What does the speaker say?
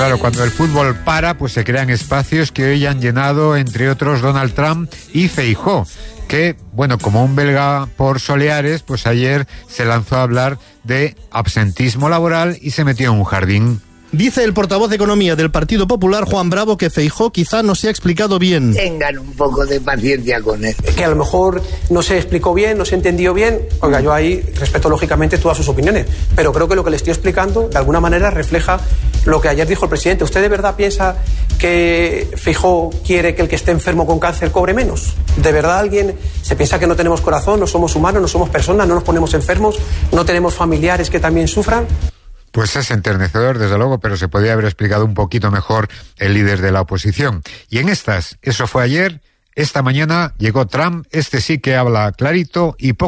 Claro, cuando el fútbol para, pues se crean espacios que hoy han llenado, entre otros, Donald Trump y Feijóo, que, bueno, como un belga por soleares, pues ayer se lanzó a hablar de absentismo laboral y se metió en un jardín. Dice el portavoz de Economía del Partido Popular, Juan Bravo, que Feijóo quizá no se ha explicado bien. Tengan un poco de paciencia con él. Que a lo mejor no se explicó bien, no se entendió bien. Oiga, yo ahí respeto lógicamente todas sus opiniones, pero creo que lo que le estoy explicando de alguna manera refleja lo que ayer dijo el presidente. ¿Usted de verdad piensa que Feijóo quiere que el que esté enfermo con cáncer cobre menos? ¿De verdad alguien se piensa que no tenemos corazón, no somos humanos, no somos personas, no nos ponemos enfermos, no tenemos familiares que también sufran? Pues es enternecedor, desde luego, pero se podía haber explicado un poquito mejor el líder de la oposición. Y en estas, eso fue ayer, esta mañana llegó Trump, este sí que habla clarito y poco